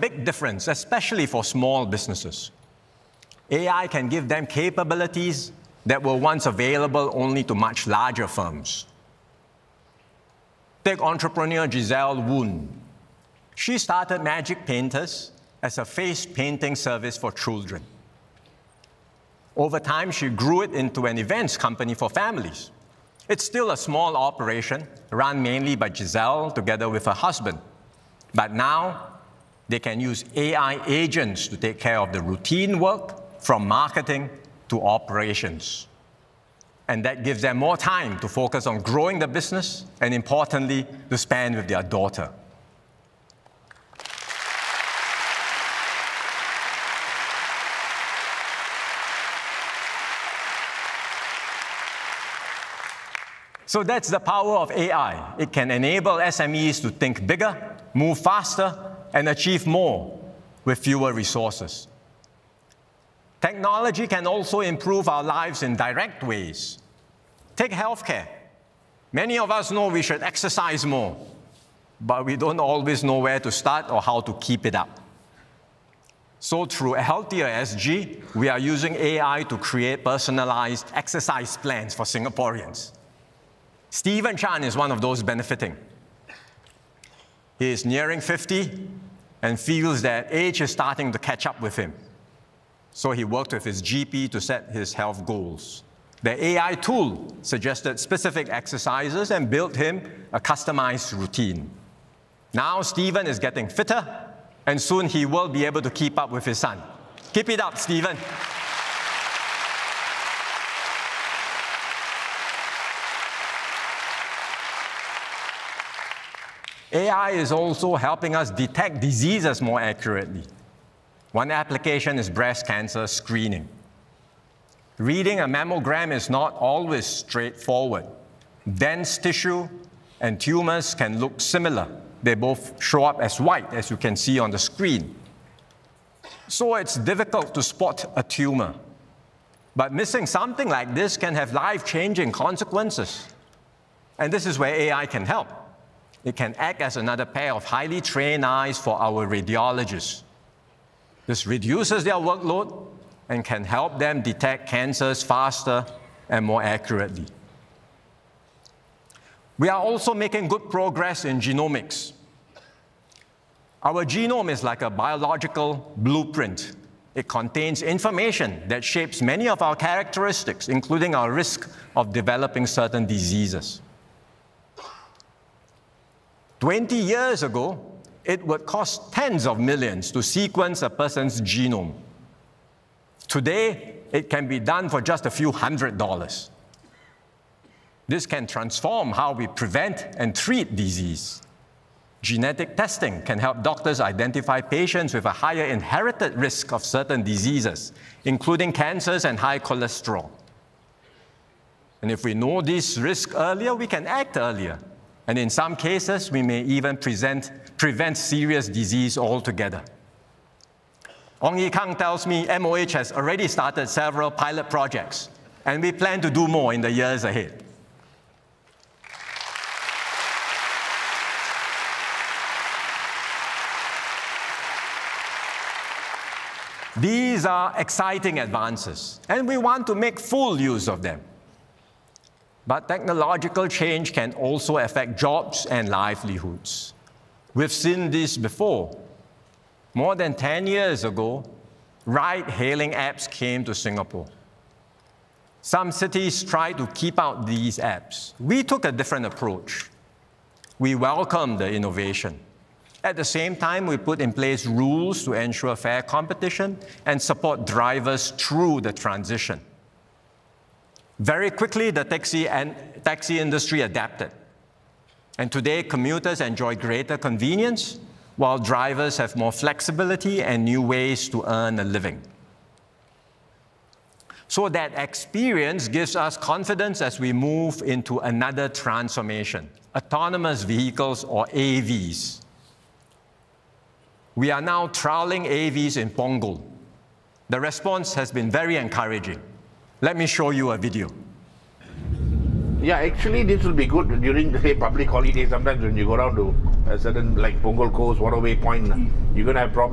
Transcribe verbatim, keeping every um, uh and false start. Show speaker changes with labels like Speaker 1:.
Speaker 1: big difference, especially for small businesses. A I can give them capabilities that were once available only to much larger firms. Take entrepreneur Giselle Woon. She started Magic Painters as a face painting service for children. Over time, she grew it into an events company for families. It's still a small operation, run mainly by Giselle together with her husband. But now, they can use A I agents to take care of the routine work, from marketing to operations. And that gives them more time to focus on growing the business and, importantly, to spend with their daughter. So that's the power of A I. It can enable S M Es to think bigger, move faster, and achieve more with fewer resources. Technology can also improve our lives in direct ways. Take healthcare. Many of us know we should exercise more, but we don't always know where to start or how to keep it up. So through Healthier S G, we are using A I to create personalized exercise plans for Singaporeans. Stephen Chan is one of those benefiting. He is nearing fifty and feels that age is starting to catch up with him. So he worked with his G P to set his health goals. The A I tool suggested specific exercises and built him a customized routine. Now Stephen is getting fitter, and soon he will be able to keep up with his son. Keep it up, Stephen. A I is also helping us detect diseases more accurately. One application is breast cancer screening. Reading a mammogram is not always straightforward. Dense tissue and tumors can look similar. They both show up as white, as you can see on the screen. So it's difficult to spot a tumor. But missing something like this can have life-changing consequences. And this is where A I can help. It can act as another pair of highly trained eyes for our radiologists. This reduces their workload and can help them detect cancers faster and more accurately. We are also making good progress in genomics. Our genome is like a biological blueprint. It contains information that shapes many of our characteristics, including our risk of developing certain diseases. twenty years ago, it would cost tens of millions to sequence a person's genome. Today, it can be done for just a few hundred dollars. This can transform how we prevent and treat disease. Genetic testing can help doctors identify patients with a higher inherited risk of certain diseases, including cancers and high cholesterol. And if we know these risks earlier, we can act earlier. And in some cases, we may even present, prevent serious disease altogether. Ong Yi Kang tells me M O H has already started several pilot projects, and we plan to do more in the years ahead. These are exciting advances, and we want to make full use of them. But technological change can also affect jobs and livelihoods. We've seen this before. More than ten years ago, ride-hailing apps came to Singapore. Some cities tried to keep out these apps. We took a different approach. We welcomed the innovation. At the same time, we put in place rules to ensure fair competition and support drivers through the transition. Very quickly, the taxi and taxi industry adapted. And today, commuters enjoy greater convenience, while drivers have more flexibility and new ways to earn a living. So that experience gives us confidence as we move into another transformation, autonomous vehicles, or A Vs. We are now trialing A Vs in Punggol. The response has been very encouraging. Let me show you a video.
Speaker 2: Yeah, actually this will be good during the say, public holiday. Sometimes when you go down to a certain like Punggol Coast, Waterway Point, you're going to have problems.